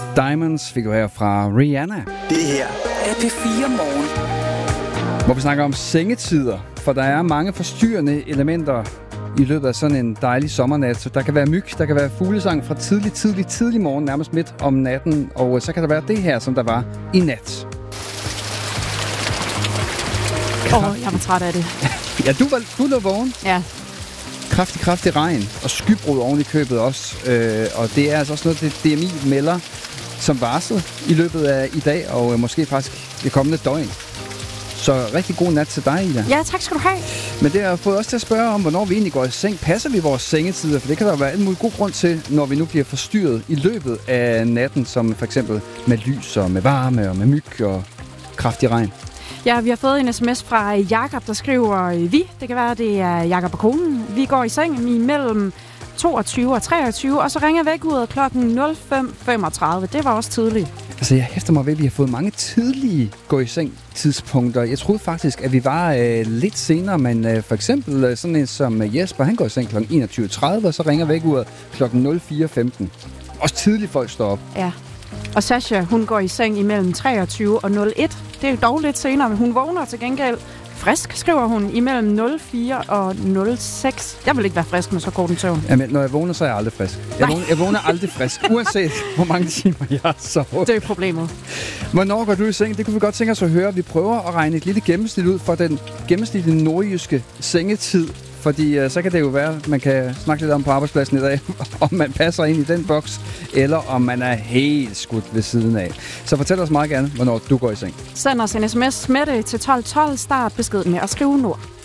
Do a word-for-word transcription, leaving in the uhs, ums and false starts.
Diamonds fik du her fra Rihanna. Det her er P fire Morgen. Hvor vi snakker om sengetider, for der er mange forstyrrende elementer i løbet af sådan en dejlig sommernat. Så der kan være myg, der kan være fuglesang fra tidlig, tidlig, tidlig morgen, nærmest midt om natten. Og så kan der være det her, som der var i nat. Åh, oh, jeg var træt af det. Ja, du var, du var vågen. Ja. Kraftig, kraftig regn og skybrud oven i købet også. Øh, og det er altså også noget, det D M I melder som varsel i løbet af i dag, og øh, måske faktisk det kommende døgn. Så rigtig god nat til dig, Ida. Ja, tak skal du have. Men det har fået os til at spørge om, hvornår vi egentlig går i seng. Passer vi vores sengetider? For det kan der være en mulig god grund til, når vi nu bliver forstyrret i løbet af natten, som for eksempel med lys og med varme og med myg og kraftig regn. Ja, vi har fået en sms fra Jakob, der skriver vi. Det kan være, det er Jakob og konen. Vi går i seng imellem toogtyve og treogtyve, og så ringer vækkeuret klokken nul fem femogtredive. Det var også tidligt. Altså, jeg hæfter mig ved, at vi har fået mange tidlige gå i seng tidspunkter. Jeg troede faktisk, at vi var øh, lidt senere, men øh, for eksempel øh, sådan en som Jesper, han går i seng klokken enogtyve tredive, og så ringer vækkeuret klokken nul fire femten. Også tidligt folk står op. Ja. Og Sasha, hun går i seng imellem treogtyve og nul et. Det er jo dog lidt senere, men hun vågner til gengæld frisk, skriver hun, imellem nul fire og nul seks. Jeg vil ikke være frisk med så kort en søvn. Jamen, når jeg vågner, så er jeg aldrig frisk. Jeg vågner, jeg vågner aldrig frisk, uanset hvor mange timer jeg har sovet. Det er problemet. Hvornår går du i seng? Det kunne vi godt tænke os at høre. Vi prøver at regne et lille gennemsnit ud for den gennemsnitlige nordjyske sengetid. Fordi øh, så kan det jo være, at man kan snakke lidt om på arbejdspladsen i dag, om man passer ind i den boks, eller om man er helt skudt ved siden af. Så fortæl os meget gerne, hvornår du går i seng. Send os en sms med det til tolv tolv. Start besked med at skrive nord.